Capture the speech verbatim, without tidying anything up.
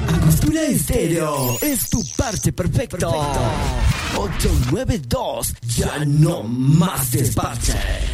Angostura Estéreo es tu parche perfecto. ocho nueve dos, ya no más desparche.